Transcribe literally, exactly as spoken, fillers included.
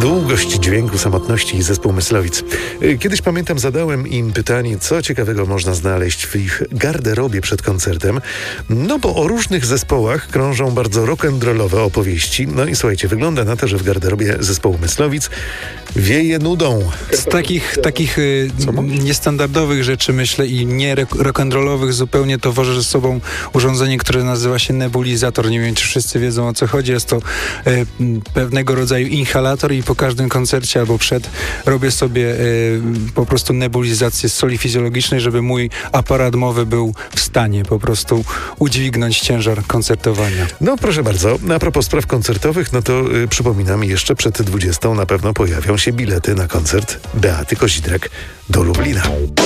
Długość dźwięku samotności i zespół Myslowic. Kiedyś pamiętam, zadałem im pytanie, co ciekawego można znaleźć w ich garderobie przed koncertem. No bo o różnych zespołach krążą bardzo rock'n'rollowe opowieści. No i słuchajcie, wygląda na to, że w garderobie zespołu Myslowic wieje nudą. Z takich, takich y, niestandardowych rzeczy, myślę, i nie rock'n'rollowych zupełnie, to wożę ze sobą urządzenie, które nazywa się nebulizator. Nie wiem, czy wszyscy wiedzą, o co chodzi. Jest to y, pewnego rodzaju inhalator i po każdym koncercie albo przed robię sobie y, po prostu nebulizację z soli fizjologicznej, żeby mój aparat mowy był w stanie po prostu udźwignąć ciężar koncertowania. No proszę bardzo, a propos spraw koncertowych, no to y, przypominam, jeszcze przed dwudziestą na pewno pojawią się bilety na koncert Beaty Kozidrak do Lublina.